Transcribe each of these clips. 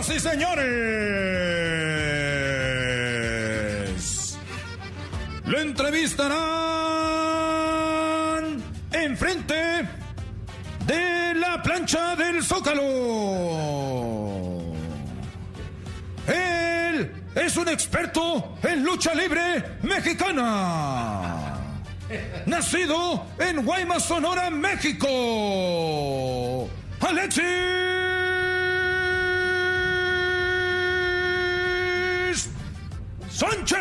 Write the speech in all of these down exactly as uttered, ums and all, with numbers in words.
Señoras y señores, lo entrevistarán enfrente de la plancha del Zócalo. Él es un experto en lucha libre mexicana. Nacido en Guaymas, Sonora, México. Alexis Sánchez.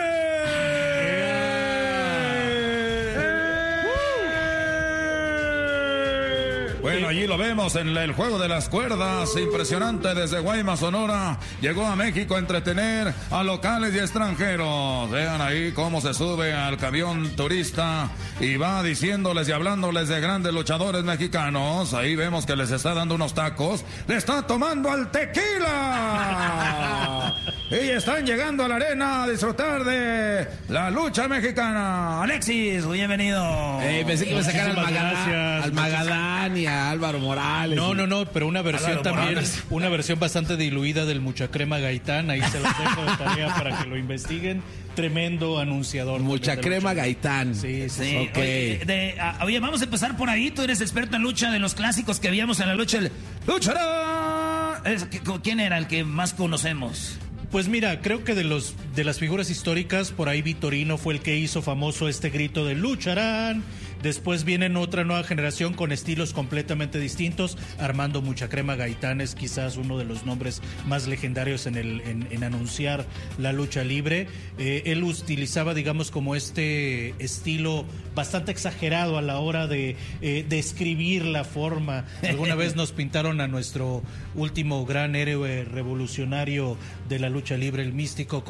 Bueno, allí lo vemos en el juego de las cuerdas, impresionante desde Guaymas, Sonora. Llegó a México a entretener a locales y extranjeros. Vean ahí cómo se sube al camión turista y va diciéndoles y hablándoles de grandes luchadores mexicanos. Ahí vemos que les está dando unos tacos. ¡Le está tomando al tequila! Y están llegando a la arena a disfrutar de la lucha mexicana. Alexis, bienvenido. Eh, pensé que iba a sacar al Magadán, al Magadán y a Álvaro Morales. No, no, no, pero una versión Álvaro también, Morales. una versión bastante diluida del Muchacrema Gaitán. Ahí se las dejo de tarea para que lo investiguen. Tremendo anunciador. Muchacrema Gaitán. Sí, sí. Sí, Ok. oye, de- a- oye, vamos a empezar por ahí. Tú eres experto en lucha de los clásicos que veíamos en la lucha. El luchará. Es- ¿Quién era el que más conocemos? Pues mira, creo que de los de las figuras históricas, por ahí Vitorino fue el que hizo famoso este grito de lucharán. Después vienen otra nueva generación con estilos completamente distintos. Armando Muchacrema Gaitán es quizás uno de los nombres más legendarios en el en, en anunciar la lucha libre. Eh, él utilizaba, digamos, como este estilo bastante exagerado a la hora de eh, describir la forma. Alguna vez nos pintaron a nuestro último gran héroe revolucionario de la lucha libre, el Místico,